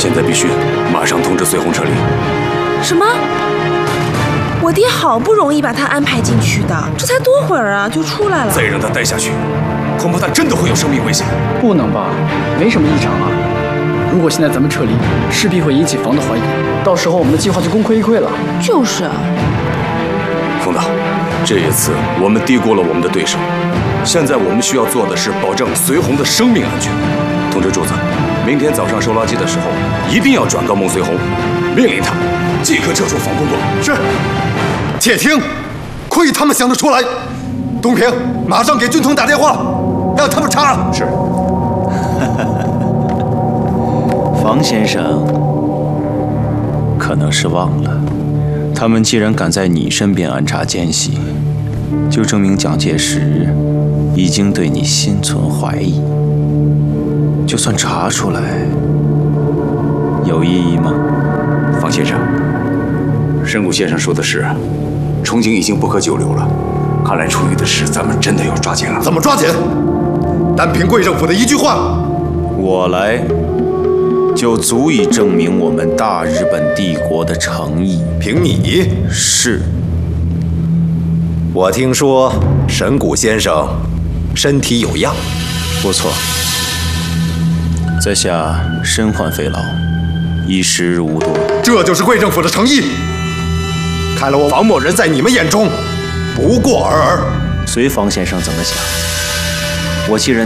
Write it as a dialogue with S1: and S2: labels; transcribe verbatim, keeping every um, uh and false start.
S1: 现在必须马上通知随红撤离。
S2: 什么？我爹好不容易把他安排进去的，这才多会儿啊，就出来了。
S1: 再让他待下去，恐怕他真的会有生命危险。
S3: 不能吧？没什么异常啊。如果现在咱们撤离，势必会引起房的怀疑，到时候我们的计划就功亏一篑了。
S2: 就是啊。
S1: 冯导，这一次我们低估了我们的对手，现在我们需要做的是保证随红的生命安全。通知柱子，明天早上收垃圾的时候，一定要转告孟随红，命令他即刻撤出防空洞。
S4: 是。且听，亏他们想得出来！东平，马上给军统打电话，让他们查了。
S1: 是。
S5: 房先生可能是忘了，他们既然敢在你身边安插奸细，就证明蒋介石已经对你心存怀疑。就算查出来，有意义吗？
S1: 房先生，申谷先生说的是，重庆已经不可久留了，看来处理的事咱们真的要抓紧了。
S4: 怎么抓紧？单凭贵政府的一句话，
S5: 我来就足以证明我们大日本帝国的诚意。
S4: 凭你？
S5: 是。
S4: 我听说神谷先生身体有恙。
S5: 不错，在下身患肺痨，已时日无多。
S4: 这就是贵政府的诚意。看来我王某人在你们眼中不过尔尔。
S5: 随房先生怎么想，我既然